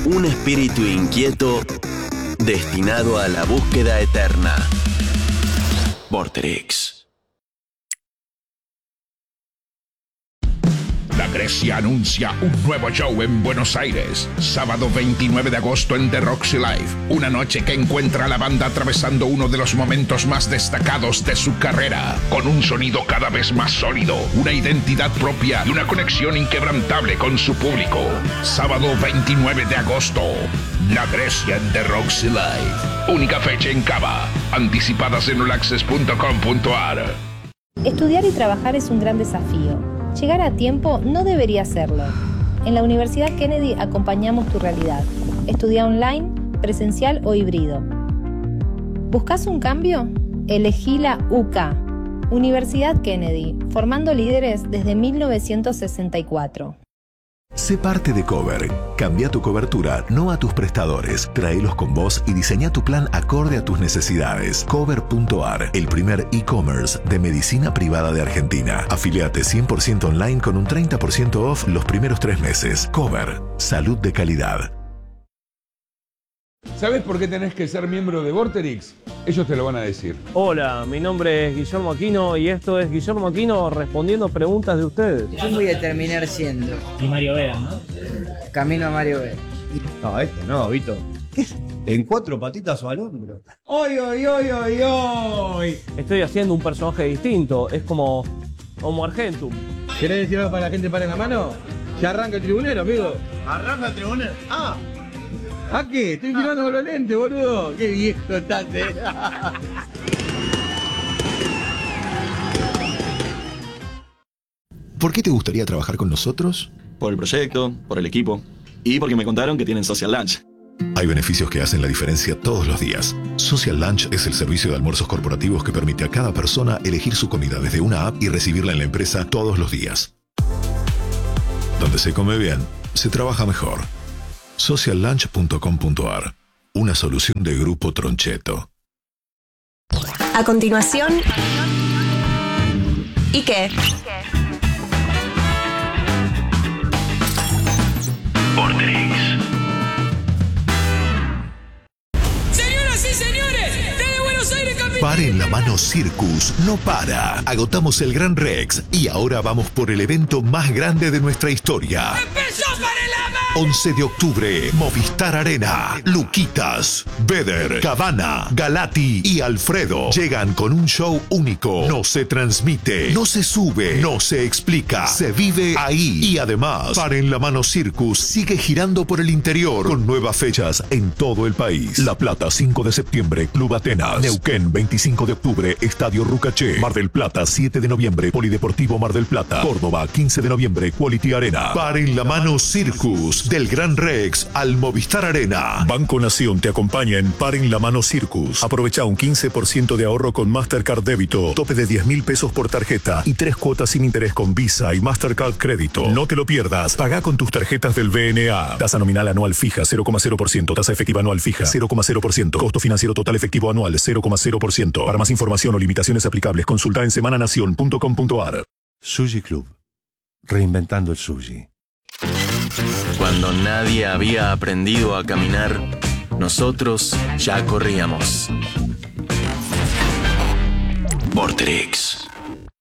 Un espíritu inquieto destinado a la búsqueda eterna. Vorterix. La Grecia anuncia un nuevo show en Buenos Aires. Sábado 29 de agosto en The Roxy Live. Una noche que encuentra a la banda atravesando uno de los momentos más destacados de su carrera. Con un sonido cada vez más sólido, una identidad propia y una conexión inquebrantable con su público. Sábado 29 de agosto. La Grecia en The Roxy Live. Única fecha en Cava. Anticipadas en olaccess.com.ar. Estudiar y trabajar es un gran desafío. Llegar a tiempo no debería serlo. En la Universidad Kennedy acompañamos tu realidad. Estudia online, presencial o híbrido. ¿Buscas un cambio? Elegí la UCA. Universidad Kennedy, formando líderes desde 1964. Sé parte de Cover. Cambia tu cobertura, no a tus prestadores. Tráelos con vos y diseña tu plan acorde a tus necesidades. Cover.ar, el primer e-commerce de medicina privada de Argentina. Afiliate 100% online con un 30% off los primeros 3 meses. Cover, salud de calidad. ¿Sabes por qué tenés que ser miembro de Vorterix? Ellos te lo van a decir. Hola, mi nombre es Guillermo Aquino y esto es Guillermo Aquino respondiendo preguntas de ustedes. ¿Quién voy a terminar siendo? Y Mario Vega, ¿no? Camino a Mario Vega. No, este no, Vito. ¿Qué es? ¿En 4 patitas o al hombro? ¡Oy, oy, oy, oy, oy! Estoy haciendo un personaje distinto, es como Argentum. ¿Querés decir algo para la gente para la mano? Ya arranca el tribunero, amigo. ¿Arranca el tribunal? ¡Ah! ¿A qué? Estoy filmando con los lentes, boludo. Qué viejo estás, ¿Por qué te gustaría trabajar con nosotros? Por el proyecto, por el equipo y porque me contaron que tienen Social Lunch. Hay beneficios que hacen la diferencia todos los días. Social Lunch es el servicio de almuerzos corporativos que permite a cada persona elegir su comida desde una app y recibirla en la empresa todos los días. Donde se come bien, se trabaja mejor. Sociallunch.com.ar. Una solución de Grupo Troncheto. A continuación, ¿y qué? Vorterix. Señoras y señores, desde Buenos Aires, capital. Paren la mano Circus, no para. Agotamos el Gran Rex y ahora vamos por el evento más grande de nuestra historia. ¡Empezó para la mano! 11 de octubre, Movistar Arena. Luquitas, Beder, Cabana, Galati y Alfredo llegan con un show único. No se transmite, no se sube, no se explica, se vive ahí. Y además, Paren la Mano Circus sigue girando por el interior con nuevas fechas en todo el país. La Plata, 5 de septiembre, Club Atenas. Neuquén, 25 de octubre, Estadio Rucaché. Mar del Plata, 7 de noviembre, Polideportivo Mar del Plata. Córdoba, 15 de noviembre, Quality Arena. Paren la Mano Circus, del Gran Rex al Movistar Arena. Banco Nación te acompaña en Paren la Mano Circus. Aprovecha un 15% de ahorro con Mastercard Débito, tope de 10.000 pesos por tarjeta y 3 cuotas sin interés con Visa y Mastercard Crédito. No te lo pierdas, paga con tus tarjetas del BNA. Tasa nominal anual fija 0,0%, tasa efectiva anual fija 0,0%, costo financiero total efectivo anual 0,0%. Para más información o limitaciones aplicables, consulta en semananacion.com.ar. Sushi Club. Reinventando el sushi. Cuando nadie había aprendido a caminar, nosotros ya corríamos. Vorterix.